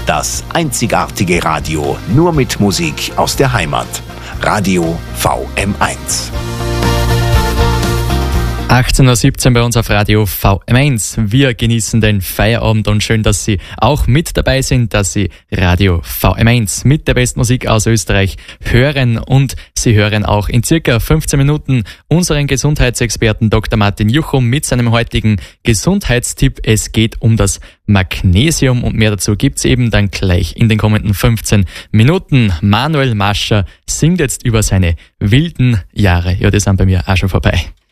Das einzigartige Radio, nur mit Musik aus der Heimat. Radio VM1. 18.17 Uhr bei uns auf Radio VM1. Wir genießen den Feierabend und schön, dass Sie auch mit dabei sind, dass Sie Radio VM1 mit der besten Musik aus Österreich hören. Und Sie hören auch in circa 15 Minuten unseren Gesundheitsexperten Dr. Martin Juchum mit seinem heutigen Gesundheitstipp. Es geht um das Magnesium und mehr dazu gibt's eben dann gleich in den kommenden 15 Minuten. Manuel Mascher singt jetzt über seine wilden Jahre. Ja, die sind bei mir auch schon vorbei.